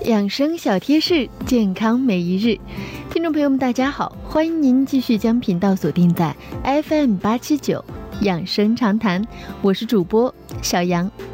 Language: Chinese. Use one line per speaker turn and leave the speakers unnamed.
养生小贴士，健康每一日。听众朋友们，大家好，欢迎您继续将频道锁定在 FM879养生长谈，我是主播小杨。